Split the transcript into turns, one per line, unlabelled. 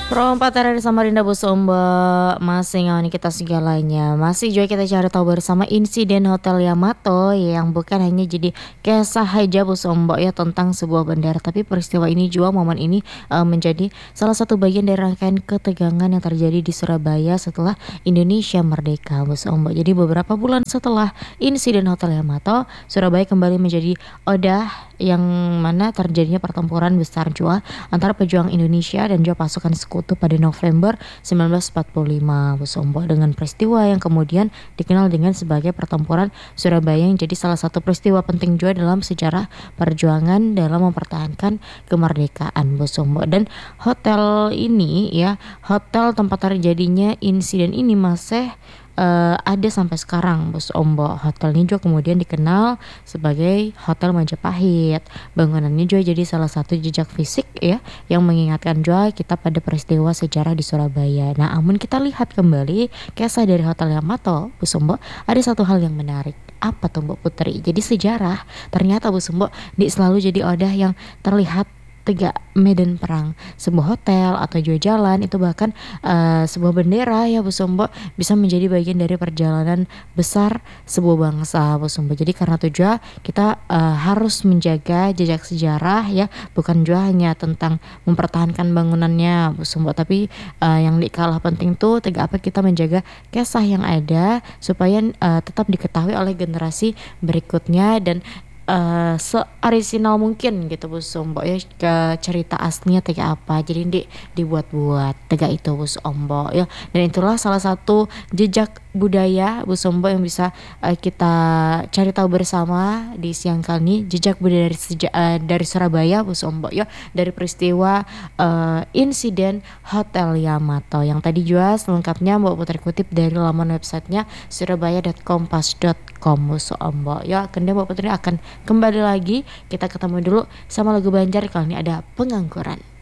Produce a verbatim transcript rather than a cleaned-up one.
Perompat dari Samarinda Bos Ombak, masih ngawani kita segalanya. Masih juga kita cari tahu bersama insiden Hotel Yamato yang bukan hanya jadi kisah aja Bos Ombak ya tentang sebuah bandara, tapi peristiwa ini juga momen ini eh, menjadi salah satu bagian dari rangkaian ketegangan yang terjadi di Surabaya setelah Indonesia merdeka Bos Ombak. Jadi beberapa bulan setelah insiden Hotel Yamato, Surabaya kembali menjadi odah yang mana terjadinya pertempuran besar juga antara pejuang Indonesia dan juga pasukan sekutu pada November seribu sembilan ratus empat puluh lima Bos Ombak, dengan peristiwa yang kemudian dikenal dengan sebagai pertempuran Surabaya yang jadi salah satu peristiwa penting juga dalam sejarah perjuangan dalam mempertahankan kemerdekaan Bos Ombak. Dan hotel ini ya, hotel tempat terjadinya insiden ini masih eh, ada sampai sekarang Bos Ombak. Hotel ini juga kemudian dikenal sebagai Hotel Majapahit. Bangunannya juga jadi salah satu jejak fisik ya yang mengingatkan juga kita pada peristiwa sejarah di Surabaya. Nah, namun kita lihat kembali kisah dari Hotel Yamato, Bu Sumbo, ada satu hal yang menarik. Apa tuh Mbak Putri? Jadi sejarah ternyata Bu Sumbo di selalu jadi odah yang terlihat tegak medan perang. Sebuah hotel atau juga jalan itu bahkan eh, sebuah bendera ya Bu Sumbo bisa menjadi bagian dari perjalanan besar sebuah bangsa Bu Sumbo. Jadi karena itu juga kita eh, harus menjaga jejak sejarah ya, bukan juga hanya tentang mempertahankan bangunannya Bu Sumbo, tapi eh, yang di kalah penting tuh tegak apa kita menjaga kisah yang ada supaya eh, tetap diketahui oleh generasi berikutnya dan eh seorisinal mungkin gitu Bu Ombok ya, ke cerita aslinya tegak apa jadi di dibuat-buat tegak itu Bu Ombok ya. Dan itulah salah satu jejak budaya Bu Ombok yang bisa eh, kita cari tahu bersama di siang kali ini, jejak budaya dari seja- eh, dari Surabaya Bu Ombok ya, dari peristiwa eh, insiden Hotel Yamato yang tadi juga selengkapnya Mbak Putri kutip dari laman websitenya surabaya dot kompas dot com Bu Ombok ya. Kemudian Mbak Putri akan kembali lagi, kita ketemu dulu sama lagu Banjar, kali ini ada Pengangguran.